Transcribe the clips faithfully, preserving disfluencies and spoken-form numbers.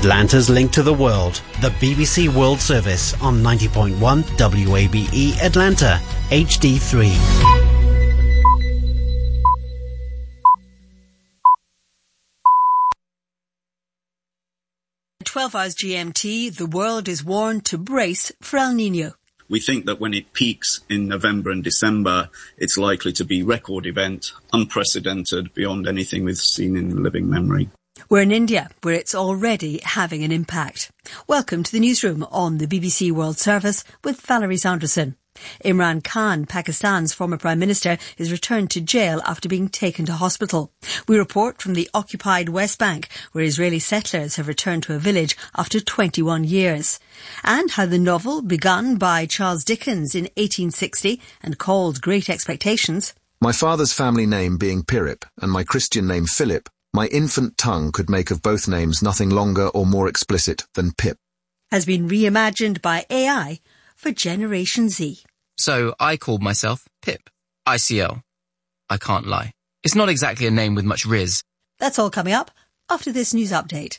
Atlanta's link to the world, the B B C World Service on ninety point one W A B E Atlanta, H D three. twelve hours G M T, the world is warned to brace for El Niño. We think that when it peaks in November and December, it's likely to be a record event, unprecedented beyond anything we've seen in living memory. We're in India, where it's already having an impact. Welcome to the newsroom on the B B C World Service with Valerie Sanderson. Imran Khan, Pakistan's former Prime Minister, is returned to jail after being taken to hospital. We report from the occupied West Bank, where Israeli settlers have returned to a village after twenty-one years. And how the novel, begun by Charles Dickens in eighteen sixty and called Great Expectations. My father's family name being Pirip and my Christian name Philip, my infant tongue could make of both names nothing longer or more explicit than Pip. Has been reimagined by A I for Generation Z. So I called myself Pip, I C L. I can't lie. It's not exactly a name with much rizz. That's all coming up after this news update.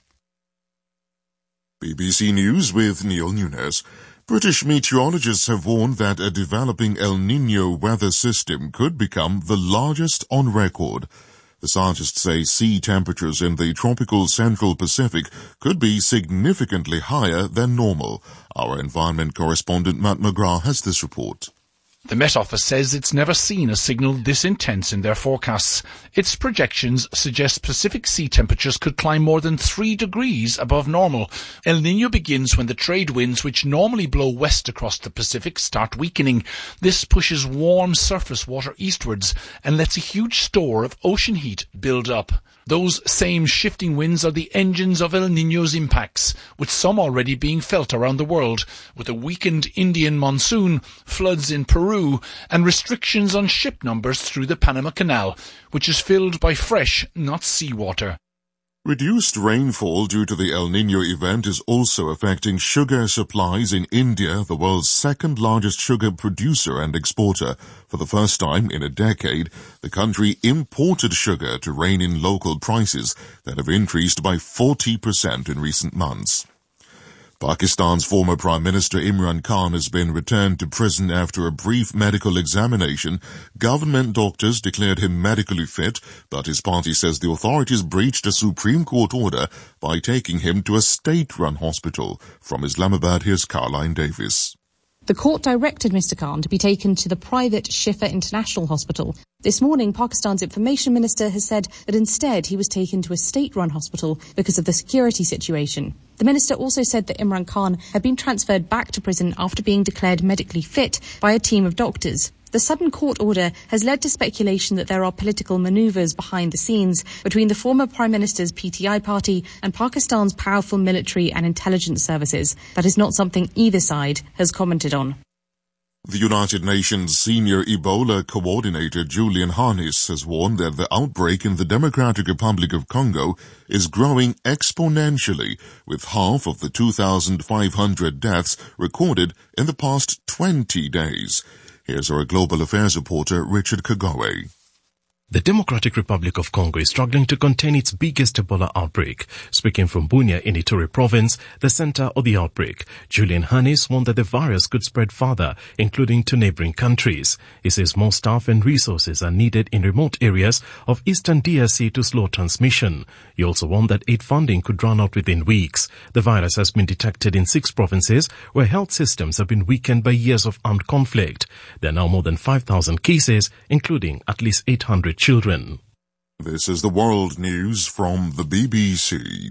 B B C News with Neil Nunes. British meteorologists have warned that a developing El Niño weather system could become the largest on record. The scientists say sea temperatures in the tropical Central Pacific could be significantly higher than normal. Our environment correspondent Matt McGrath has this report. The Met Office says it's never seen a signal this intense in their forecasts. Its projections suggest Pacific sea temperatures could climb more than three degrees above normal. El Niño begins when the trade winds, which normally blow west across the Pacific, start weakening. This pushes warm surface water eastwards and lets a huge store of ocean heat build up. Those same shifting winds are the engines of El Niño's impacts, with some already being felt around the world, with a weakened Indian monsoon, floods in Peru, and restrictions on ship numbers through the Panama Canal, which is filled by fresh, not seawater. Reduced rainfall due to the El Niño event is also affecting sugar supplies in India, the world's second largest sugar producer and exporter. For the first time in a decade, the country imported sugar to rein in local prices that have increased by forty percent in recent months. Pakistan's former Prime Minister Imran Khan has been returned to prison after a brief medical examination. Government doctors declared him medically fit, but his party says the authorities breached a Supreme Court order by taking him to a state-run hospital. From Islamabad, here's Caroline Davis. The court directed Mister Khan to be taken to the private Shifa International Hospital. This morning, Pakistan's information minister has said that instead he was taken to a state-run hospital because of the security situation. The minister also said that Imran Khan had been transferred back to prison after being declared medically fit by a team of doctors. The sudden court order has led to speculation that there are political manoeuvres behind the scenes between the former Prime Minister's P T I party and Pakistan's powerful military and intelligence services. That is not something either side has commented on. The United Nations senior Ebola coordinator Julian Harness has warned that the outbreak in the Democratic Republic of Congo is growing exponentially, with half of the two thousand five hundred deaths recorded in the past twenty days. Here's our Global Affairs reporter, Richard Kagoe. The Democratic Republic of Congo is struggling to contain its biggest Ebola outbreak. Speaking from Bunia in Ituri province, the center of the outbreak, Julian Hannes warned that the virus could spread further, including to neighboring countries. He says more staff and resources are needed in remote areas of eastern D R C to slow transmission. He also warned that aid funding could run out within weeks. The virus has been detected in six provinces where health systems have been weakened by years of armed conflict. There are now more than five thousand cases, including at least eight hundred children. This is the World News from the B B C.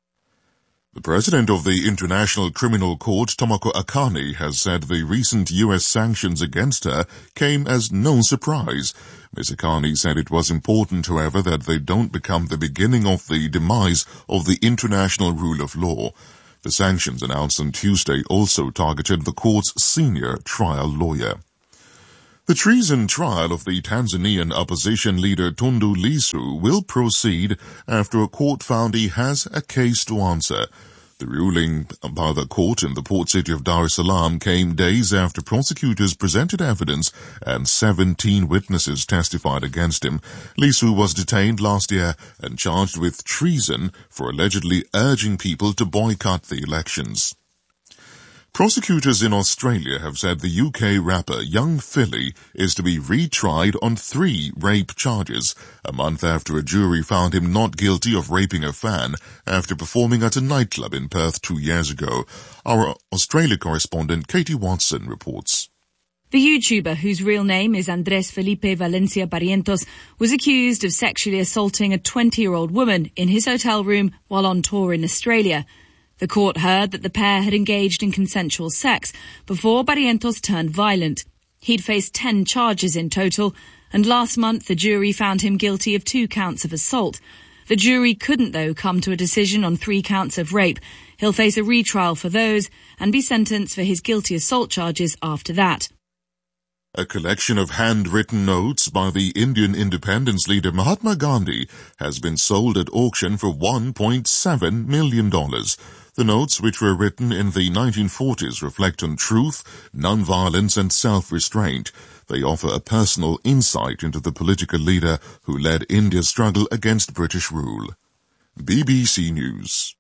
The president of the International Criminal Court, Tomoko Akane, has said the recent U S sanctions against her came as no surprise. Miz Akane said it was important, however, that they don't become the beginning of the demise of the international rule of law. The sanctions announced on Tuesday also targeted the court's senior trial lawyer. The treason trial of the Tanzanian opposition leader Tundu Lissu will proceed after a court found he has a case to answer. The ruling by the court in the port city of Dar es Salaam came days after prosecutors presented evidence and seventeen witnesses testified against him. Lissu was detained last year and charged with treason for allegedly urging people to boycott the elections. Prosecutors in Australia have said the U K rapper Young Philly is to be retried on three rape charges, a month after a jury found him not guilty of raping a fan after performing at a nightclub in Perth two years ago. Our Australia correspondent Katie Watson reports. The YouTuber, whose real name is Andres Felipe Valencia Barrientos, was accused of sexually assaulting a twenty-year-old woman in his hotel room while on tour in Australia. The court heard that the pair had engaged in consensual sex before Barrientos turned violent. He'd faced ten charges in total, and last month the jury found him guilty of two counts of assault. The jury couldn't, though, come to a decision on three counts of rape. He'll face a retrial for those and be sentenced for his guilty assault charges after that. A collection of handwritten notes by the Indian independence leader Mahatma Gandhi has been sold at auction for one point seven million dollars. The notes, which were written in the nineteen forties, reflect on truth, non-violence and self-restraint. They offer a personal insight into the political leader who led India's struggle against British rule. B B C News.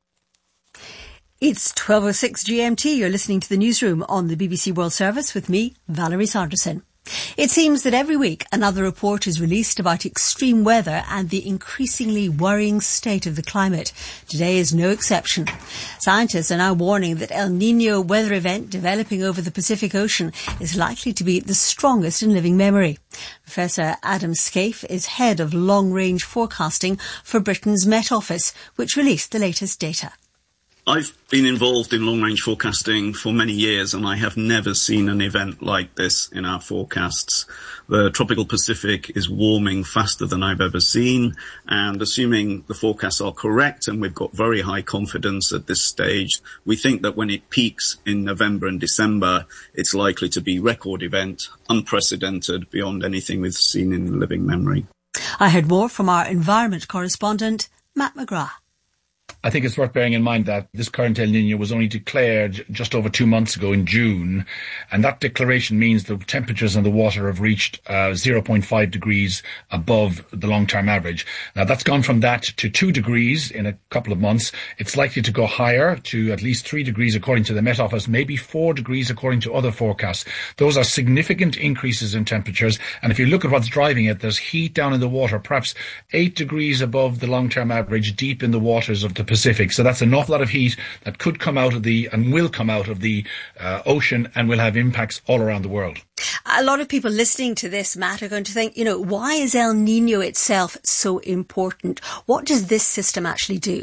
It's twelve oh six G M T. You're listening to the newsroom on the B B C World Service with me, Valerie Sanderson. It seems that every week another report is released about extreme weather and the increasingly worrying state of the climate. Today is no exception. Scientists are now warning that El Niño weather event developing over the Pacific Ocean is likely to be the strongest in living memory. Professor Adam Scaife is head of long-range forecasting for Britain's Met Office, which released the latest data. I've been involved in long-range forecasting for many years, and I have never seen an event like this in our forecasts. The tropical Pacific is warming faster than I've ever seen, and assuming the forecasts are correct, and we've got very high confidence at this stage, we think that when it peaks in November and December, it's likely to be a record event, unprecedented beyond anything we've seen in living memory. I heard more from our environment correspondent, Matt McGrath. I think it's worth bearing in mind that this current El Niño was only declared just over two months ago in June, and that declaration means the temperatures in the water have reached uh, zero point five degrees above the long-term average. Now, that's gone from that to two degrees in a couple of months. It's likely to go higher to at least three degrees according to the Met Office, maybe four degrees according to other forecasts. Those are significant increases in temperatures, and if you look at what's driving it, there's heat down in the water, perhaps eight degrees above the long-term average deep in the waters of the Pacific. So that's an awful lot of heat that could come out of the, and will come out of the uh, ocean and will have impacts all around the world. A lot of people listening to this, Matt, are going to think, you know, why is El Niño itself so important? What does this system actually do?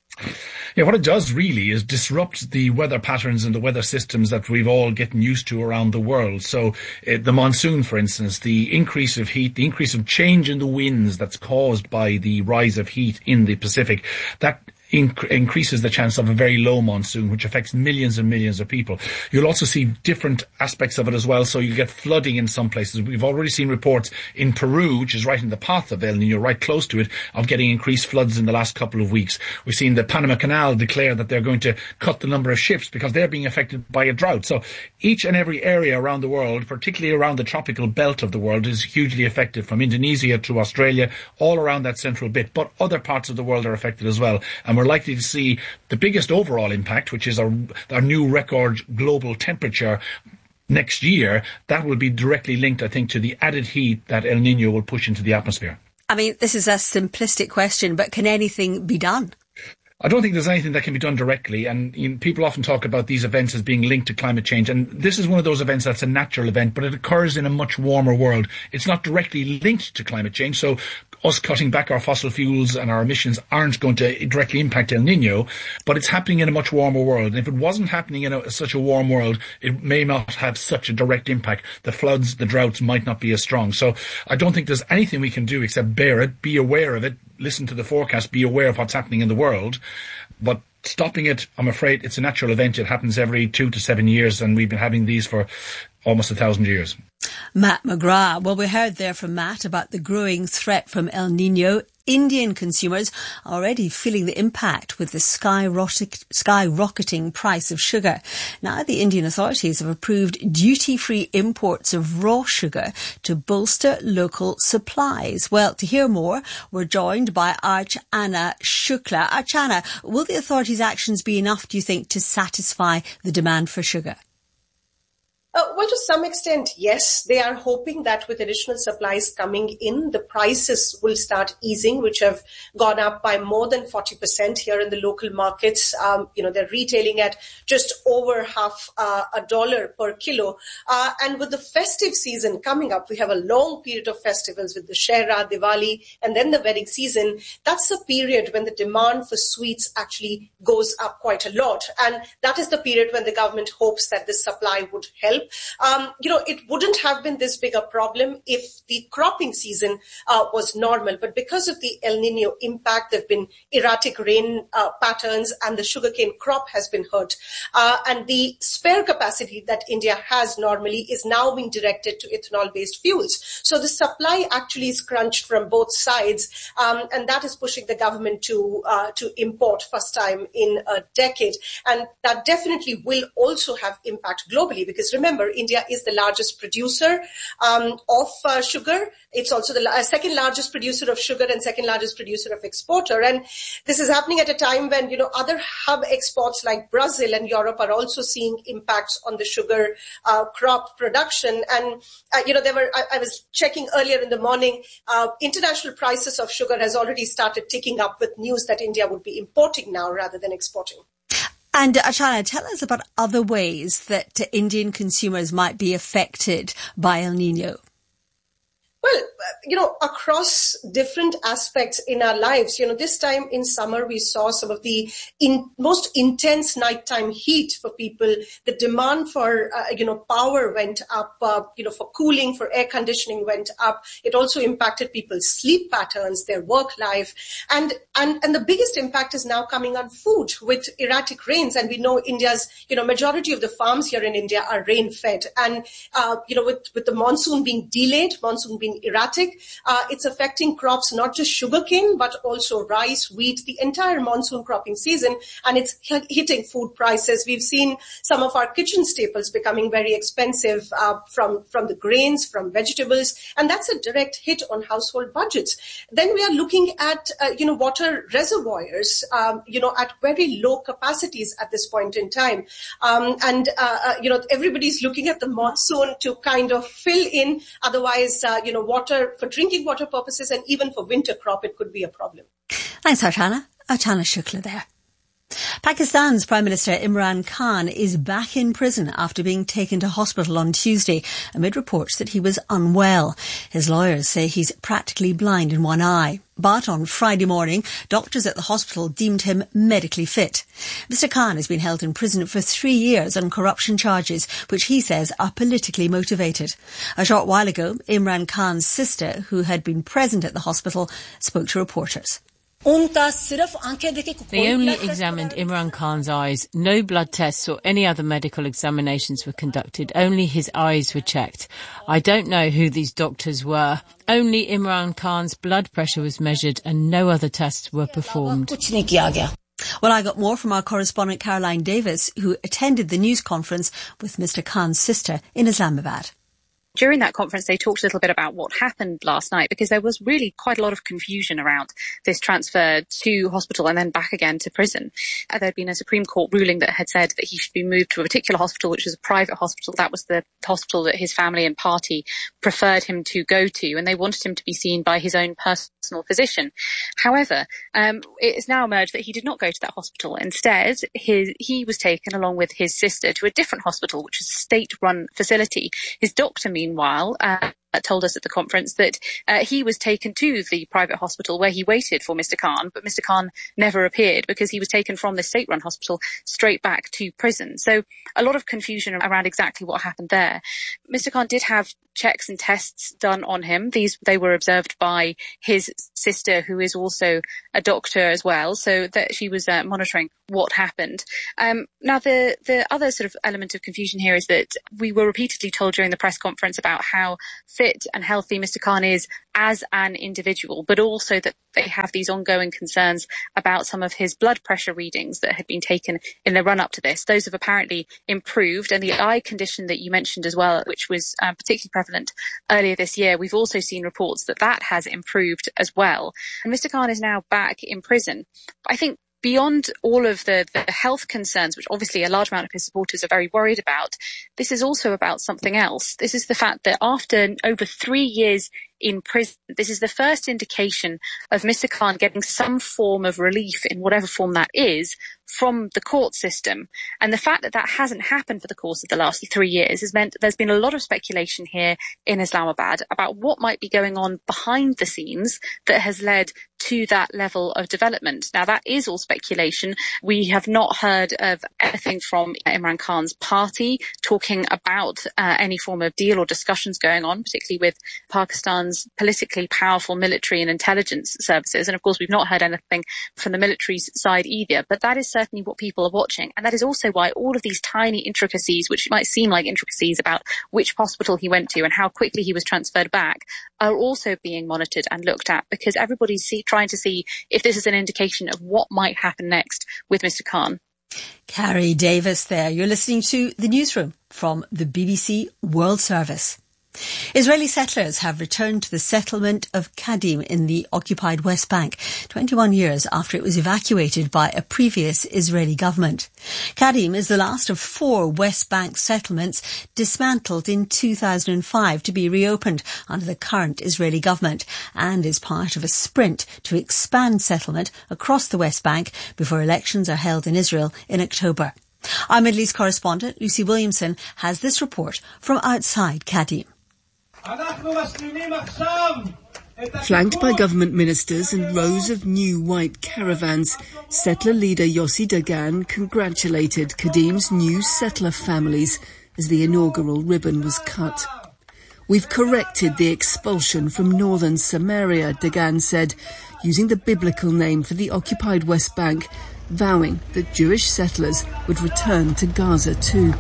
Yeah, what it does really is disrupt the weather patterns and the weather systems that we've all gotten used to around the world. So uh, the monsoon, for instance, the increase of heat, the increase of change in the winds that's caused by the rise of heat in the Pacific, that Inc- increases the chance of a very low monsoon, which affects millions and millions of people. You'll also see different aspects of it as well, so you get flooding in some places. We've already seen reports in Peru, which is right in the path of El Niño, right close to it, of getting increased floods in the last couple of weeks. We've seen the Panama Canal declare that they're going to cut the number of ships because they're being affected by a drought. So each and every area around the world, particularly around the tropical belt of the world, is hugely affected, from Indonesia to Australia, all around that central bit. But other parts of the world are affected as well. And we're likely to see the biggest overall impact, which is our, our new record global temperature next year. That will be directly linked, I think, to the added heat that El Niño will push into the atmosphere. I mean, this is a simplistic question, but can anything be done? I don't think there's anything that can be done directly, and you know, people often talk about these events as being linked to climate change, and this is one of those events that's a natural event, but it occurs in a much warmer world. It's not directly linked to climate change, so us cutting back our fossil fuels and our emissions aren't going to directly impact El Niño, but it's happening in a much warmer world. And if it wasn't happening in a, such a warm world, it may not have such a direct impact. The floods, the droughts might not be as strong. So I don't think there's anything we can do except bear it, be aware of it, listen to the forecast, be aware of what's happening in the world. But stopping it, I'm afraid, it's a natural event. It happens every two to seven years, and we've been having these for almost a thousand years. Matt McGrath. Well, we heard there from Matt about the growing threat from El Niño Indian consumers are already feeling the impact with the skyrocket, skyrocketing price of sugar. Now, the Indian authorities have approved duty-free imports of raw sugar to bolster local supplies. Well, to hear more, we're joined by Archana Shukla. Archana, will the authorities' actions be enough, do you think, to satisfy the demand for sugar? Uh, well, to some extent, yes. They are hoping that with additional supplies coming in, the prices will start easing, which have gone up by more than forty percent here in the local markets. Um, you know, they're retailing at just over half uh, a dollar per kilo. Uh, and with the festive season coming up, we have a long period of festivals with the Shera, Diwali, and then the wedding season. That's a period when the demand for sweets actually goes up quite a lot. And that is the period when the government hopes that this supply would help. Um, you know, it wouldn't have been this big a problem if the cropping season uh, was normal. But because of the El Nino impact, there have been erratic rain uh, patterns and the sugarcane crop has been hurt. Uh, and the spare capacity that India has normally is now being directed to ethanol-based fuels. So the supply actually is crunched from both sides. Um, and that is pushing the government to, uh, to import first time in a decade. And that definitely will also have impact globally because remember, Remember, India is the largest producer um, of uh, sugar. It's also the la- second largest producer of sugar and second largest producer of exporter. And this is happening at a time when, you know, other hub exports like Brazil and Europe are also seeing impacts on the sugar uh, crop production. And, uh, you know, there were, I, I was checking earlier in the morning, uh, international prices of sugar has already started ticking up with news that India would be importing now rather than exporting. And Archana, tell us about other ways that Indian consumers might be affected by El Nino. Well, you know, across different aspects in our lives, you know, this time in summer, we saw some of the in, most intense nighttime heat for people. The demand for, uh, you know, power went up, uh, you know, for cooling, for air conditioning went up. It also impacted people's sleep patterns, their work life. And, and, and the biggest impact is now coming on food with erratic rains. And we know India's, you know, majority of the farms here in India are rain fed. And, uh, you know, with, with the monsoon being delayed, monsoon being erratic, uh, it's affecting crops, not just sugarcane, but also rice, wheat, the entire monsoon cropping season, and it's h- hitting food prices. We've seen some of our kitchen staples becoming very expensive uh, from, from the grains, from vegetables, and that's a direct hit on household budgets. Then we are looking at, uh, you know, water reservoirs, um, you know, at very low capacities at this point in time. Um, and, uh, uh, you know, everybody's looking at the monsoon to kind of fill in, otherwise, uh, you know, water for drinking water purposes and even for winter crop, it could be a problem. Thanks, Archana. Archana Shukla there. Pakistan's Prime Minister Imran Khan is back in prison after being taken to hospital on Tuesday amid reports that he was unwell. His lawyers say he's practically blind in one eye. But on Friday morning, doctors at the hospital deemed him medically fit. Mister Khan has been held in prison for three years on corruption charges, which he says are politically motivated. A short while ago, Imran Khan's sister, who had been present at the hospital, spoke to reporters. They only examined Imran Khan's eyes. No blood tests or any other medical examinations were conducted. Only his eyes were checked. I don't know who these doctors were. Only Imran Khan's blood pressure was measured and no other tests were performed. Well, I got more from our correspondent Caroline Davis, who attended the news conference with Mister Khan's sister in Islamabad. During that conference, they talked a little bit about what happened last night because there was really quite a lot of confusion around this transfer to hospital and then back again to prison. Uh, there had been a Supreme Court ruling that had said that he should be moved to a particular hospital, which was a private hospital. That was the hospital that his family and party preferred him to go to, and they wanted him to be seen by his own personal physician. However, um, it has now emerged that he did not go to that hospital. Instead, his, he was taken along with his sister to a different hospital, which is a state-run facility. His doctor, meanwhile, uh, told us at the conference that uh, he was taken to the private hospital where he waited for Mister Khan, but Mister Khan never appeared because he was taken from the state-run hospital straight back to prison. So a lot of confusion around exactly what happened there. Mister Khan did have checks and tests done on him. These, they were observed by his sister, who is also a doctor as well, so that she was uh, monitoring what happened. Um, now, the, the other sort of element of confusion here is that we were repeatedly told during the press conference about how fit and healthy Mister Khan is as an individual, but also that they have these ongoing concerns about some of his blood pressure readings that had been taken in the run-up to this. Those have apparently improved, and the eye condition that you mentioned as well, which was um, particularly prevalent earlier this year, we've also seen reports that that has improved as well. And Mister Khan is now back in prison. I think beyond all of the, the health concerns, which obviously a large amount of his supporters are very worried about, this is also about something else. This is the fact that after over three years in prison, this is the first indication of Mister Khan getting some form of relief, in whatever form that is, from the court system. And the fact that that hasn't happened for the course of the last three years has meant there's been a lot of speculation here in Islamabad about what might be going on behind the scenes that has led to that level of development. Now, that is all speculation. We have not heard of anything from Imran Khan's party talking about uh, any form of deal or discussions going on, particularly with Pakistan's politically powerful military and intelligence services. And of course, we've not heard anything from the military's side either. But that is certainly what people are watching. And that is also why all of these tiny intricacies, which might seem like intricacies about which hospital he went to and how quickly he was transferred back, are also being monitored and looked at, because everybody's see, trying to see if this is an indication of what might happen next with Mister Khan. Carrie Davis there. You're listening to The Newsroom from the B B C World Service. Israeli settlers have returned to the settlement of Kadim in the occupied West Bank, twenty-one years after it was evacuated by a previous Israeli government. Kadim is the last of four West Bank settlements dismantled in two thousand five to be reopened under the current Israeli government, and is part of a sprint to expand settlement across the West Bank before elections are held in Israel in October. Our Middle East correspondent, Lucy Williamson, has this report from outside Kadim. Flanked by government ministers and rows of new white caravans, settler leader Yossi Dagan congratulated Kadim's new settler families as the inaugural ribbon was cut. "We've corrected the expulsion from northern Samaria," Dagan said, using the biblical name for the occupied West Bank, vowing that Jewish settlers would return to Gaza too.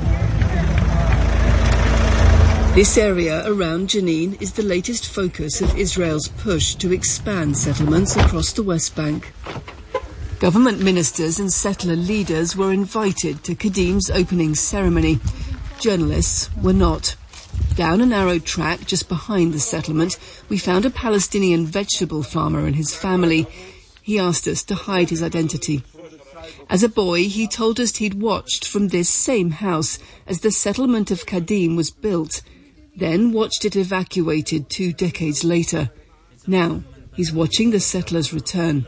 This area around Jenin is the latest focus of Israel's push to expand settlements across the West Bank. Government ministers and settler leaders were invited to Kadim's opening ceremony. Journalists were not. Down a narrow track just behind the settlement, we found a Palestinian vegetable farmer and his family. He asked us to hide his identity. As a boy, he told us he'd watched from this same house as the settlement of Kadim was built, then watched it evacuated two decades later. Now, he's watching the settlers return.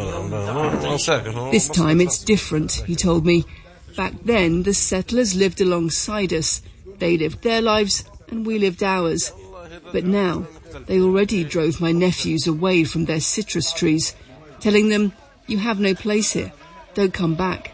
This time it's different, he told me. Back then, the settlers lived alongside us. They lived their lives and we lived ours. But now, they already drove my nephews away from their citrus trees, telling them, "You have no place here. Don't come back."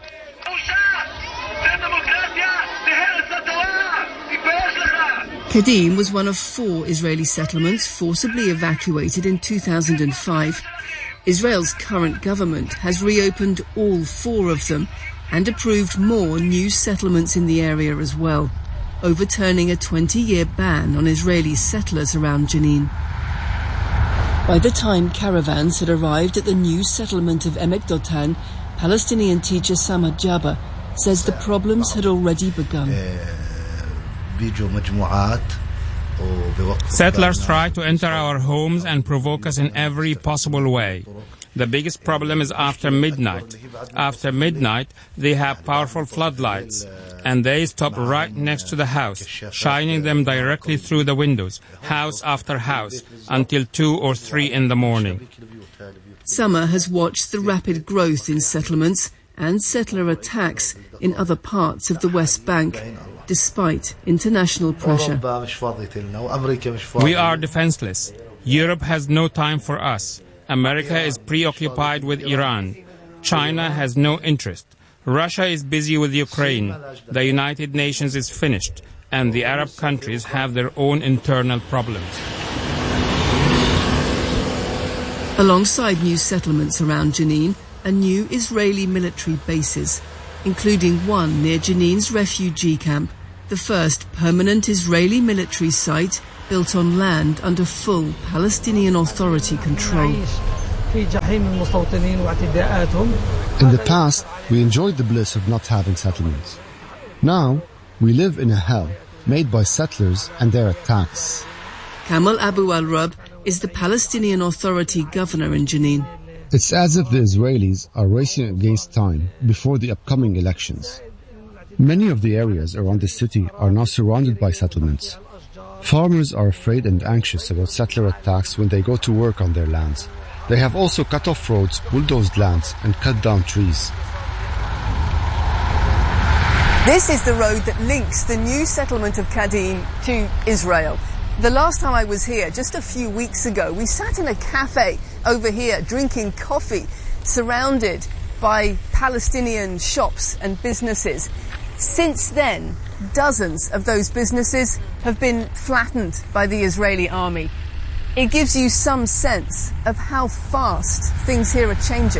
Kadim was one of four Israeli settlements forcibly evacuated in two thousand five. Israel's current government has reopened all four of them and approved more new settlements in the area as well, overturning a twenty-year ban on Israeli settlers around Jenin. By the time caravans had arrived at the new settlement of Emek Dotan, Palestinian teacher Samad Jabba says the problems had already begun. Settlers try to enter our homes and provoke us in every possible way. The biggest problem is after midnight. After midnight, they have powerful floodlights, and they stop right next to the house, shining them directly through the windows, house after house, until two or three in the morning. Summer has watched the rapid growth in settlements and settler attacks in other parts of the West Bank, despite international pressure. We are defenseless. Europe has no time for us. America is preoccupied with Iran. China has no interest. Russia is busy with Ukraine. The United Nations is finished, and the Arab countries have their own internal problems. Alongside new settlements around Jenin are new Israeli military bases, including one near Jenin's refugee camp, the first permanent Israeli military site built on land under full Palestinian Authority control. In the past, we enjoyed the bliss of not having settlements. Now, we live in a hell made by settlers and their attacks. Kamal Abu al-Rab is the Palestinian Authority governor in Jenin. It's as if the Israelis are racing against time before the upcoming elections. Many of the areas around the city are now surrounded by settlements. Farmers are afraid and anxious about settler attacks when they go to work on their lands. They have also cut off roads, bulldozed lands, and cut down trees. This is the road that links the new settlement of Kadin to Israel. The last time I was here, just a few weeks ago, we sat in a cafe over here drinking coffee, surrounded by Palestinian shops and businesses. Since then, dozens of those businesses have been flattened by the Israeli army. It gives you some sense of how fast things here are changing.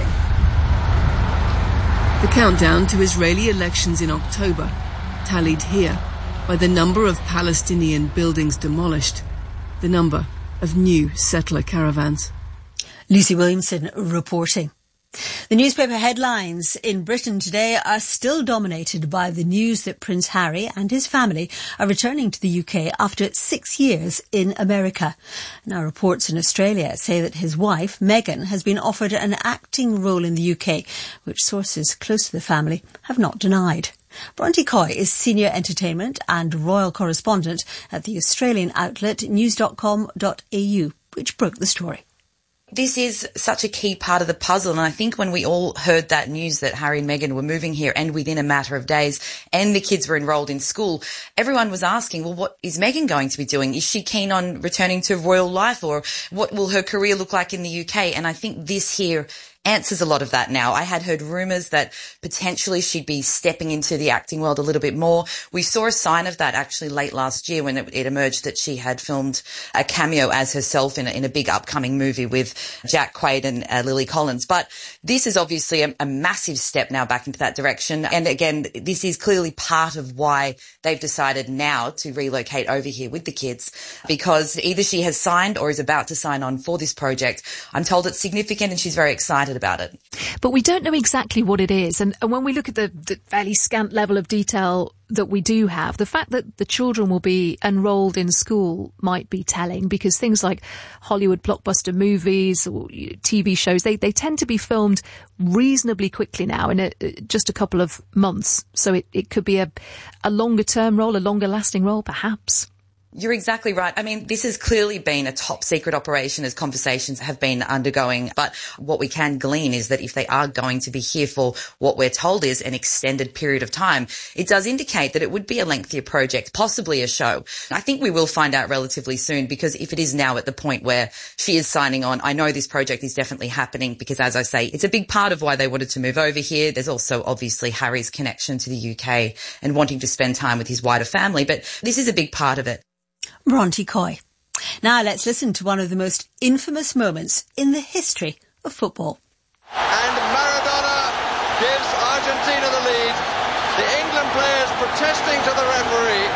The countdown to Israeli elections in October, tallied here by the number of Palestinian buildings demolished, the number of new settler caravans. Lucy Williamson reporting. The newspaper headlines in Britain today are still dominated by the news that Prince Harry and his family are returning to the U K after six years in America. Now, reports in Australia say that his wife, Meghan, has been offered an acting role in the U K, which sources close to the family have not denied. Bronte Coy is senior entertainment and royal correspondent at the Australian outlet news dot com dot a u, which broke the story. This is such a key part of the puzzle, and I think when we all heard that news that Harry and Meghan were moving here and within a matter of days and the kids were enrolled in school, everyone was asking, well, what is Meghan going to be doing? Is she keen on returning to royal life, or what will her career look like in the U K? And I think this here answers a lot of that now. I had heard rumours that potentially she'd be stepping into the acting world a little bit more. We saw a sign of that actually late last year when it, it emerged that she had filmed a cameo as herself in a, in a big upcoming movie with Jack Quaid and uh, Lily Collins. But this is obviously a, a massive step now back into that direction. And again, this is clearly part of why they've decided now to relocate over here with the kids, because either she has signed or is about to sign on for this project. I'm told it's significant and she's very excited about it. But we don't know exactly what it is. And, and when we look at the, the fairly scant level of detail that we do have, the fact that the children will be enrolled in school might be telling, because things like Hollywood blockbuster movies or T V shows, they, they tend to be filmed reasonably quickly now, in a, just a couple of months. So it, it could be a, a longer term role, a longer lasting role, perhaps. You're exactly right. I mean, this has clearly been a top secret operation as conversations have been undergoing. But what we can glean is that if they are going to be here for what we're told is an extended period of time, it does indicate that it would be a lengthier project, possibly a show. I think we will find out relatively soon, because if it is now at the point where she is signing on, I know this project is definitely happening because, as I say, it's a big part of why they wanted to move over here. There's also obviously Harry's connection to the U K and wanting to spend time with his wider family, but this is a big part of it. Bronte Coy. Now let's listen to one of the most infamous moments in the history of football. And Maradona gives Argentina the lead. The England players protesting to the referee.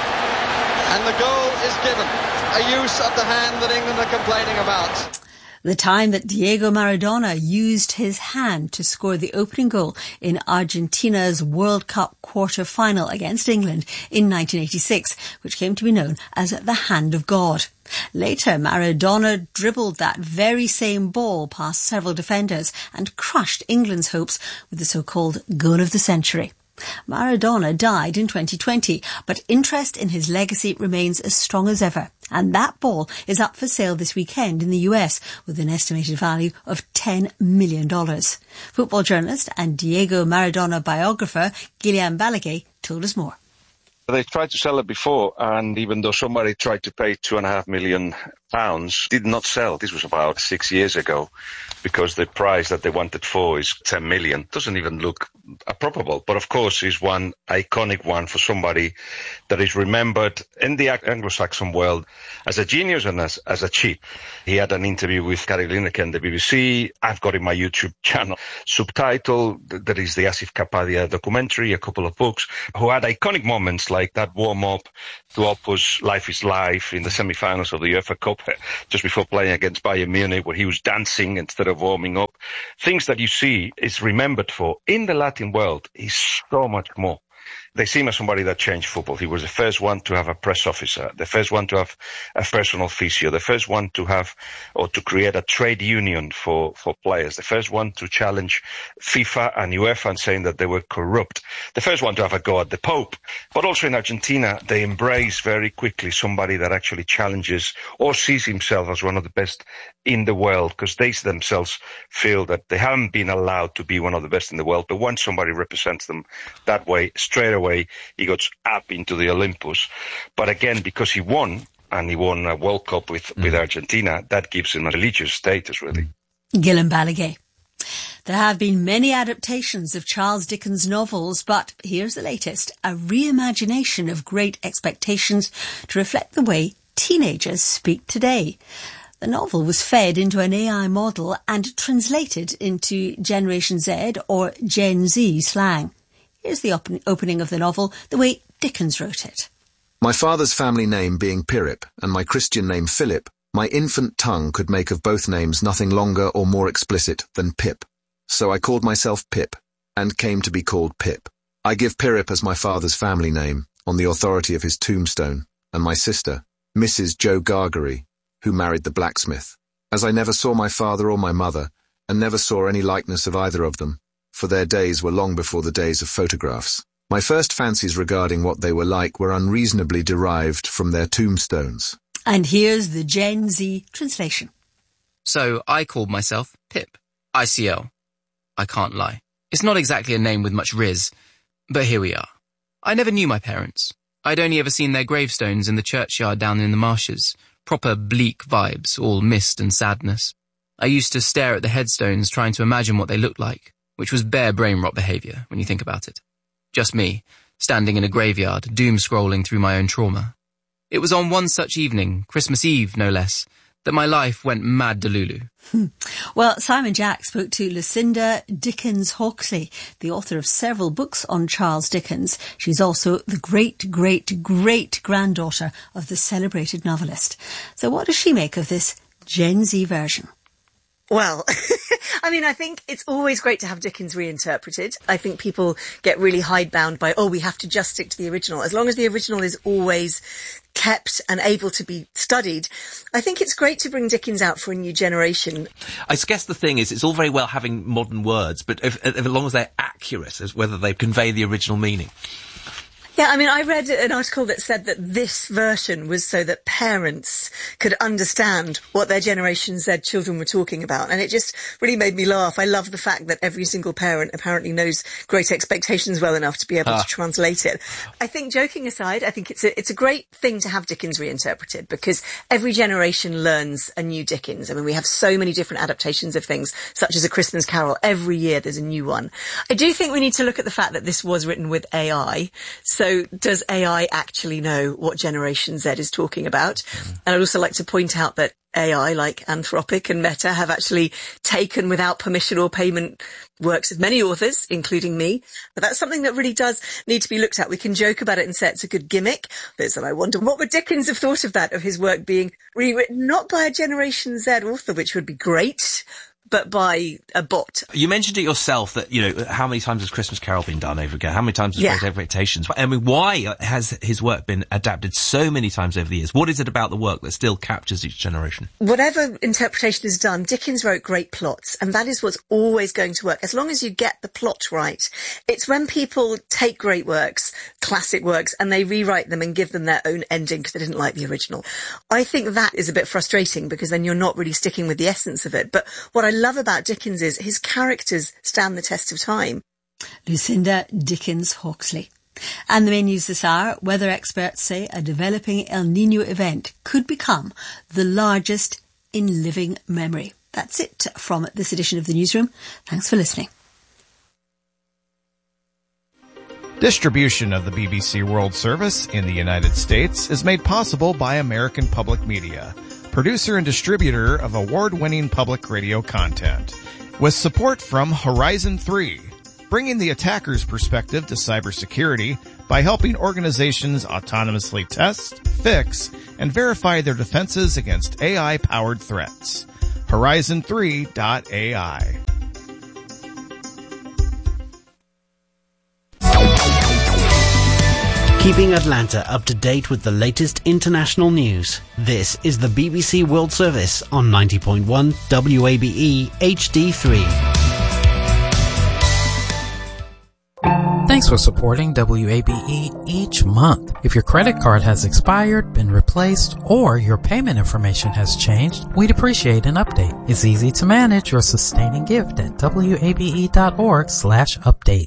And the goal is given. A use of the hand that England are complaining about. The time that Diego Maradona used his hand to score the opening goal in Argentina's World Cup quarter-final against England in nineteen eighty-six, which came to be known as the Hand of God. Later, Maradona dribbled that very same ball past several defenders and crushed England's hopes with the so-called goal of the century. Maradona died in twenty twenty, but interest in his legacy remains as strong as ever. And that ball is up for sale this weekend in the U S with an estimated value of ten million dollars. Football journalist and Diego Maradona biographer Guillaume Balaguer told us more. They tried to sell it before, and even though somebody tried to pay two and a half million pounds did not sell. This was about six years ago, because the price that they wanted for is ten million. Doesn't even look probable, but of course is one iconic one for somebody that is remembered in the Anglo-Saxon world as a genius and as, as a cheat. He had an interview with Gary Lineker on the B B C. I've got in my YouTube channel subtitle, that is the Asif Kapadia documentary, a couple of books, who had iconic moments like that warm-up to Opus Life is Life in the semi-finals of the UEFA Cup just before playing against Bayern Munich, where he was dancing instead of warming up. Things that you see is remembered for. In the Latin world, is so much more. They see him as somebody that changed football. He was the first one to have a press officer, the first one to have a personal physio, the first one to have or to create a trade union for, for players, the first one to challenge FIFA and UEFA and saying that they were corrupt, the first one to have a go at the Pope. But also in Argentina, they embrace very quickly somebody that actually challenges or sees himself as one of the best in the world, because they themselves feel that they haven't been allowed to be one of the best in the world. But once somebody represents them that way, straight away, he goes up into the Olympus. But again, because he won, and he won a World Cup with, mm. with Argentina, that gives him a religious status, really. Gillian Ballaghay. There have been many adaptations of Charles Dickens' novels, but here's the latest, a reimagination of Great Expectations to reflect the way teenagers speak today. The novel was fed into an A I model and translated into Generation Z or Gen Z slang. Here's the op- opening of the novel, the way Dickens wrote it. My father's family name being Pirrip and my Christian name Philip, my infant tongue could make of both names nothing longer or more explicit than Pip. So I called myself Pip, and came to be called Pip. I give Pirrip as my father's family name, on the authority of his tombstone, and my sister, Missus Joe Gargery, who married the blacksmith, as I never saw my father or my mother, and never saw any likeness of either of them, for their days were long before the days of photographs. My first fancies regarding what they were like were unreasonably derived from their tombstones. And here's the Gen Z translation. So I called myself Pip. I C L. I can't lie. It's not exactly a name with much rizz, but here we are. I never knew my parents. I'd only ever seen their gravestones in the churchyard down in the marshes. Proper bleak vibes, all mist and sadness. I used to stare at the headstones trying to imagine what they looked like, which was bare brain rot behaviour when you think about it. Just me, standing in a graveyard, doom-scrolling through my own trauma. It was on one such evening, Christmas Eve no less, that my life went mad delulu. Well, Simon Jack spoke to Lucinda Dickens Hawksley, the author of several books on Charles Dickens. She's also the great, great, great granddaughter of the celebrated novelist. So what does she make of this Gen Z version? Well, I mean, I think it's always great to have Dickens reinterpreted. I think people get really hidebound by, oh, we have to just stick to the original. As long as the original is always kept and able to be studied, I think it's great to bring Dickens out for a new generation. I guess the thing is, it's all very well having modern words, but if, if, as long as they're accurate as whether they convey the original meaning. Yeah, I mean, I read an article that said that this version was so that parents could understand what their Generation Z children were talking about. And it just really made me laugh. I love the fact that every single parent apparently knows Great Expectations well enough to be able ah. to translate it. I think, joking aside, I think it's a, it's a great thing to have Dickens reinterpreted, because every generation learns a new Dickens. I mean, we have so many different adaptations of things, such as A Christmas Carol. Every year there's a new one. I do think we need to look at the fact that this was written with A I. So So does A I actually know what Generation Z is talking about? Mm. And I'd also like to point out that A I, like Anthropic and Meta, have actually taken without permission or payment works of many authors, including me. But that's something that really does need to be looked at. We can joke about it and say it's a good gimmick. But I wonder, what would Dickens have thought of that, of his work being rewritten not by a Generation Z author, which would be great, but by a bot. You mentioned it yourself that, you know, how many times has Christmas Carol been done over again? How many times has yeah. Great Expectations? I mean, why has his work been adapted so many times over the years? What is it about the work that still captures each generation? Whatever interpretation is done, Dickens wrote great plots, and that is what's always going to work, as long as you get the plot right. It's when people take great works, classic works, and they rewrite them and give them their own ending because they didn't like the original. I think that is a bit frustrating, because then you're not really sticking with the essence of it. But what I love about Dickens is his characters stand the test of time. Lucinda Dickens Hawksley. And the main news this hour, weather experts say a developing El Niño event could become the largest in living memory. That's it from this edition of the Newsroom. Thanks for listening. Distribution of the B B C World Service in the United States is made possible by American Public Media, producer and distributor of award-winning public radio content. With support from Horizon three, bringing the attacker's perspective to cybersecurity by helping organizations autonomously test, fix, and verify their defenses against A I-powered threats. Horizon three dot A I. Keeping Atlanta up to date with the latest international news. This is the B B C World Service on ninety point one W A B E H D three. Thanks for supporting W A B E each month. If your credit card has expired, been replaced, or your payment information has changed, we'd appreciate an update. It's easy to manage your sustaining gift at W A B E dot org slash update.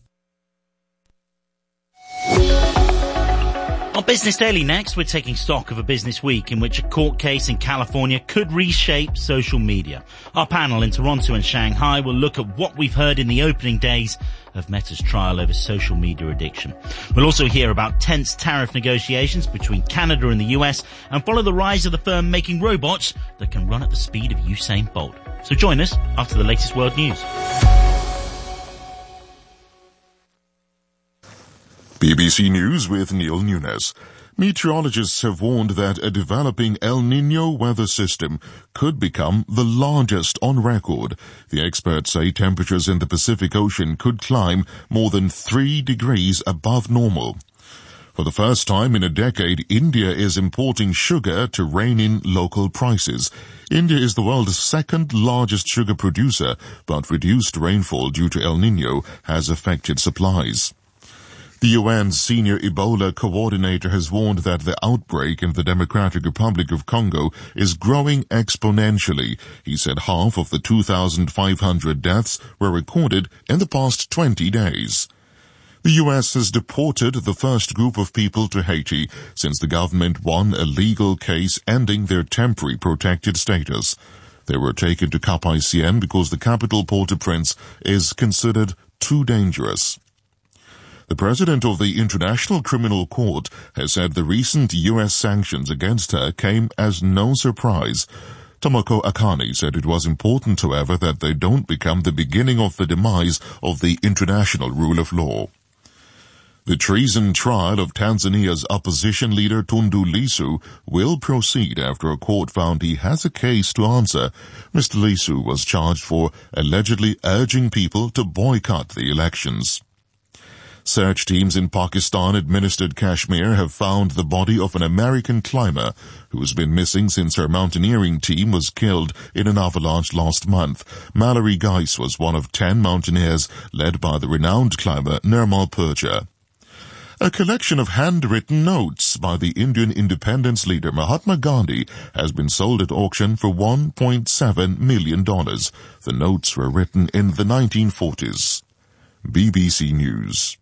On Business Daily next, we're taking stock of a business week in which a court case in California could reshape social media. Our panel in Toronto and Shanghai will look at what we've heard in the opening days of Meta's trial over social media addiction. We'll also hear about tense tariff negotiations between Canada and the U S and follow the rise of the firm making robots that can run at the speed of Usain Bolt. So join us after the latest world news. B B C News with Neil Nunes. Meteorologists have warned that a developing El Niño weather system could become the largest on record. The experts say temperatures in the Pacific Ocean could climb more than three degrees above normal. For the first time in a decade, India is importing sugar to rein in local prices. India is the world's second largest sugar producer, but reduced rainfall due to El Niño has affected supplies. The U N's senior Ebola coordinator has warned that the outbreak in the Democratic Republic of Congo is growing exponentially. He said half of the two thousand five hundred deaths were recorded in the past twenty days. The U S has deported the first group of people to Haiti since the government won a legal case ending their temporary protected status. They were taken to Cap-Haïtien because the capital Port-au-Prince is considered too dangerous. The president of the International Criminal Court has said the recent U S sanctions against her came as no surprise. Tomoko Akane said it was important, however, that they don't become the beginning of the demise of the international rule of law. The treason trial of Tanzania's opposition leader Tundu Lissu will proceed after a court found he has a case to answer. Mister Lissu was charged for allegedly urging people to boycott the elections. Search teams in Pakistan-administered Kashmir have found the body of an American climber who's been missing since her mountaineering team was killed in an avalanche last month. Mallory Geis was one of ten mountaineers led by the renowned climber Nirmal Purja. A collection of handwritten notes by the Indian independence leader Mahatma Gandhi has been sold at auction for one point seven million dollars. The notes were written in the nineteen forties. B B C News.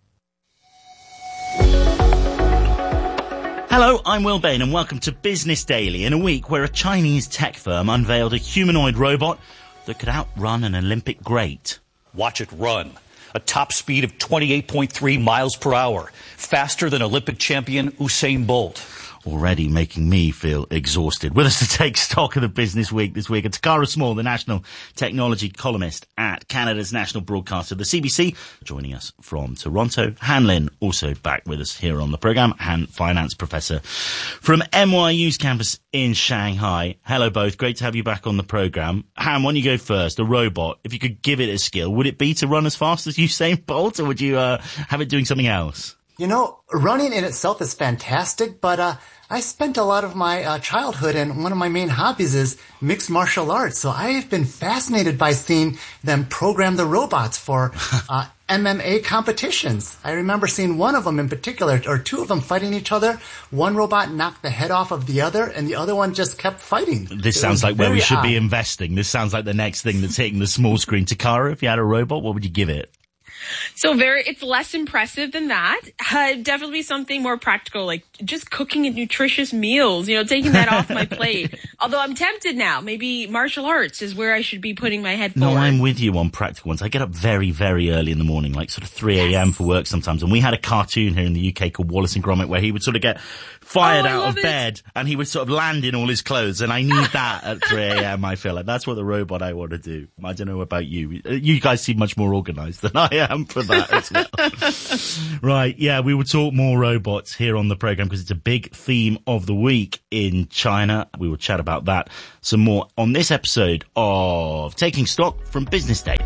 Hello, I'm Will Bain and welcome to Business Daily in a week where a Chinese tech firm unveiled a humanoid robot that could outrun an Olympic great. Watch it run. A top speed of twenty-eight point three miles per hour. Faster than Olympic champion Usain Bolt. Already making me feel exhausted. With us to take stock of the business week this week, it's Takara Small, the national technology columnist at Canada's national broadcaster, the C B C, joining us from Toronto. Han Lin, also back with us here on the programme, Han, finance professor from N Y U's campus in Shanghai. Hello both, great to have you back on the programme. Han, why don't you go first? A robot, if you could give it a skill, would it be to run as fast as Usain Bolt, or would you uh, have it doing something else? You know, running in itself is fantastic, but uh, I spent a lot of my uh, childhood, and one of my main hobbies is mixed martial arts. So I have been fascinated by seeing them program the robots for uh, M M A competitions. I remember seeing one of them in particular, or two of them fighting each other. One robot knocked the head off of the other, and the other one just kept fighting. This it sounds like where we should odd. be investing. This sounds like the next thing that's hitting the small screen. Takara, if you had a robot, what would you give it? So very, it's less impressive than that. Uh, definitely something more practical, like just cooking nutritious meals, you know, taking that off my plate. Although I'm tempted now. Maybe martial arts is where I should be putting my head forward. No, I'm with you on practical ones. I get up very, very early in the morning, like sort of three a.m. Yes. for work sometimes. And we had a cartoon here in the U K called Wallace and Gromit where he would sort of get fired oh, out of it. bed and he would sort of land in all his clothes. And I need that at three a.m. I feel like that's what the robot I want to do. I don't know about you. You guys seem much more organised than I am for that as well. Right, yeah, we will talk more robots here on the programme because it's a big theme of the week in China. We will chat about that some more on this episode of Taking Stock from Business Daily.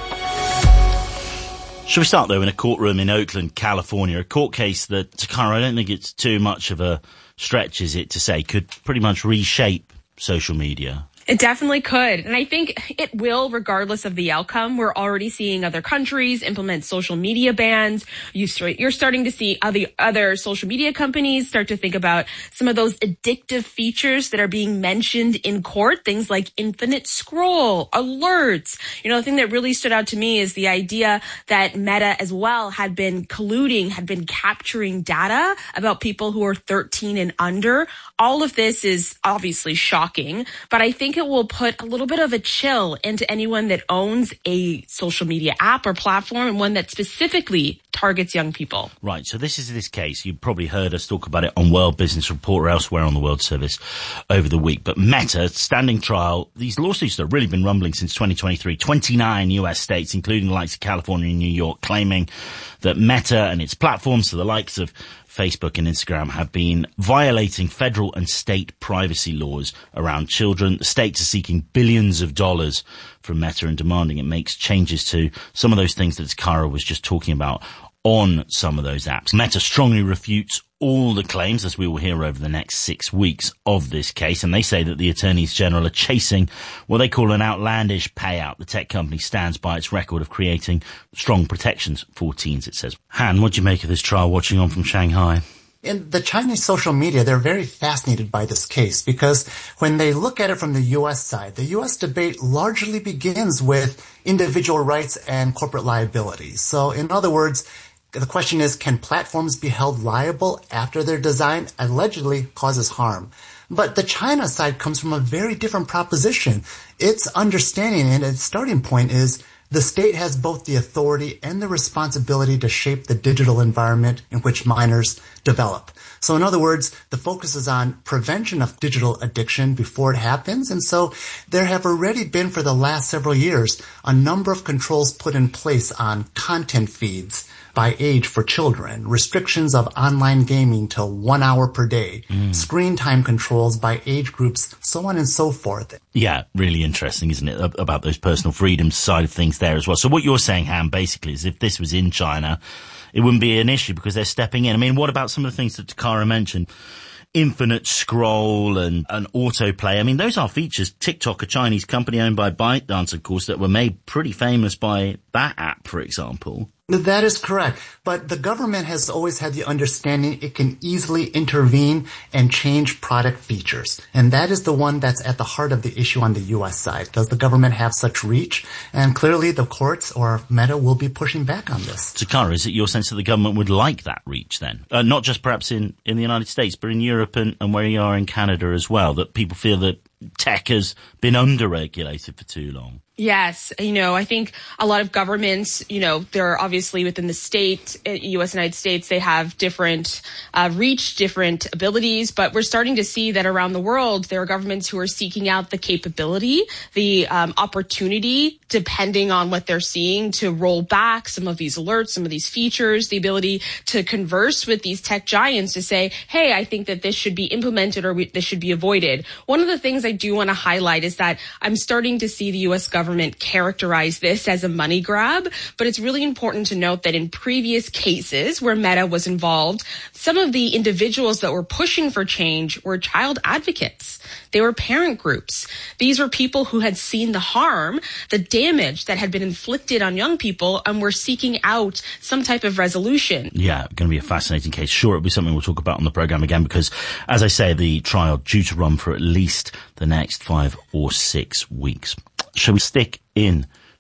Shall we start, though, in a courtroom in Oakland, California, a court case that, Takara, I don't think it's too much of a stretch, is it, to say, could pretty much reshape social media. It definitely could. And I think it will, regardless of the outcome. We're already seeing other countries implement social media bans. You start, you're starting to see other, other social media companies start to think about some of those addictive features that are being mentioned in court. Things like infinite scroll, alerts. You know, the thing that really stood out to me is the idea that Meta as well had been colluding, had been capturing data about people who are thirteen and under. All of this is obviously shocking, but I think it will put a little bit of a chill into anyone that owns a social media app or platform, and one that specifically targets young people. Right, so this is this case. You've probably heard us talk about it on World Business Report or elsewhere on the World Service over the week. But Meta, standing trial, these lawsuits have really been rumbling since twenty twenty-three. twenty-nine U S states, including the likes of California and New York, claiming that Meta and its platforms, so the likes of Facebook and Instagram, have been violating federal and state privacy laws around children. The states are seeking billions of dollars from Meta and demanding it makes changes to some of those things that Kara was just talking about on some of those apps. Meta strongly refutes all the claims, as we will hear over the next six weeks of this case, and they say that the attorneys general are chasing what they call an outlandish payout. The tech company stands by its record of creating strong protections for teens, it says. Han, what do you make of this trial watching on from Shanghai? In the Chinese social media, they're very fascinated by this case because when they look at it from the U S side, the U S debate largely begins with individual rights and corporate liability. So in other words, the question is, can platforms be held liable after their design allegedly causes harm? But the China side comes from a very different proposition. Its understanding and its starting point is the state has both the authority and the responsibility to shape the digital environment in which minors develop. So in other words, the focus is on prevention of digital addiction before it happens. And so there have already been, for the last several years, a number of controls put in place on content feeds by age for children, restrictions of online gaming to one hour per day, mm. screen time controls by age groups, so on and so forth. Yeah, really interesting, isn't it, about those personal freedoms side of things there as well. So what you're saying, Ham, basically, is if this was in China, it wouldn't be an issue because they're stepping in. I mean, what about some of the things that Takara mentioned? Infinite scroll and, and autoplay. I mean, those are features. TikTok, a Chinese company owned by ByteDance, of course, that were made pretty famous by that app, for example. That is correct. But the government has always had the understanding it can easily intervene and change product features. And that is the one that's at the heart of the issue on the U S side. Does the government have such reach? And clearly the courts or Meta will be pushing back on this. Takara, is it your sense that the government would like that reach then? Uh, not just perhaps in, in the United States, but in Europe and, and where you are in Canada as well, that people feel that tech has been under-regulated for too long? Yes. You know, I think a lot of governments, you know, they're obviously within the state, U S United States, they have different uh, reach, different abilities, but we're starting to see that around the world, there are governments who are seeking out the capability, the um, opportunity, depending on what they're seeing, to roll back some of these alerts, some of these features, the ability to converse with these tech giants to say, hey, I think that this should be implemented or we, this should be avoided. One of the things I do want to highlight is that I'm starting to see the U S government Government characterize this as a money grab, but it's really important to note that in previous cases where Meta was involved, some of the individuals that were pushing for change were child advocates. They were parent groups. These were people who had seen the harm, the damage that had been inflicted on young people, and were seeking out some type of resolution. Yeah, going to be a fascinating case. Sure, it'll be something we'll talk about on the programme again because, as I say, the trial due to run for at least the next five or six weeks. Shall we stick in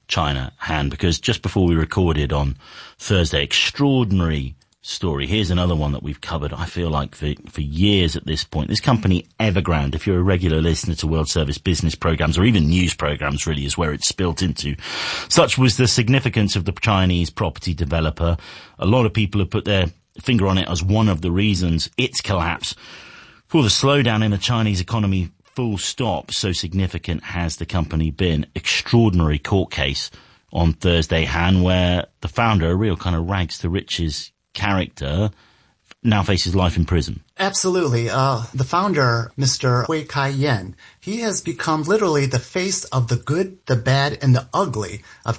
China, Han, because just before we recorded on Thursday, extraordinary story. Here's another one that we've covered, I feel like, for, for years at this point. This company, Evergrande, if you're a regular listener to World Service business programs or even news programs, really is where it's built into. Such was the significance of the Chinese property developer. A lot of people have put their finger on it as one of the reasons its collapse. For the slowdown in the Chinese economy, full stop, so significant has the company been. Extraordinary court case on Thursday, Han, where the founder, a real kind of rags to riches character, now faces life in prison. Absolutely. Uh, the founder, Mister Hui Kai-yen, he has become literally the face of the good, the bad, and the ugly of